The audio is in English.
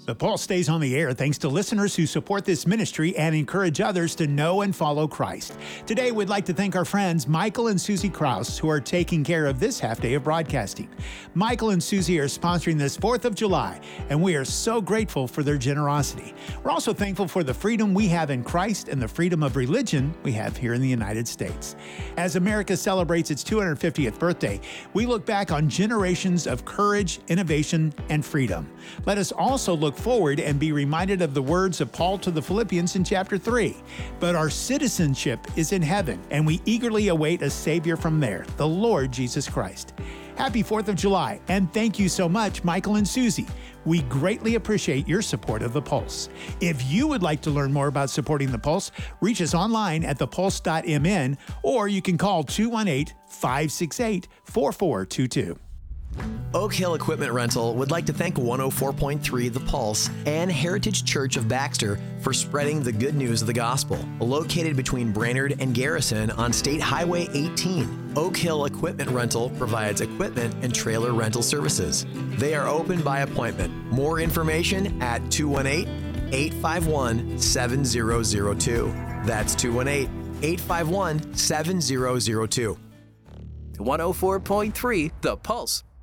The Pulse stays on the air thanks to listeners who support this ministry and encourage others to know and follow Christ. Today, we'd like to thank our friends Michael and Susie Kraus, who are taking care of this half day of broadcasting. Michael and Susie are sponsoring this 4th of July, and we are so grateful for their generosity. We're also thankful for the freedom we have in Christ and the freedom of religion we have here in the United States. As America celebrates its 250th birthday, we look back on generations of courage, innovation, and freedom. Let us also look forward and be reminded of the words of Paul to the Philippians in chapter 3. But our citizenship is in heaven, and we eagerly await a Savior from there, the Lord Jesus Christ. Happy 4th of July, and thank you so much, Michael and Susie. We greatly appreciate your support of The Pulse. If you would like to learn more about supporting The Pulse, reach us online at thepulse.mn, or you can call 218-568-4422. Oak Hill Equipment Rental would like to thank 104.3 The Pulse and Heritage Church of Baxter for spreading the good news of the gospel. Located between Brainerd and Garrison on State Highway 18, Oak Hill Equipment Rental provides equipment and trailer rental services. They are open by appointment. More information at 218-851-7002. That's 218-851-7002. 104.3 The Pulse.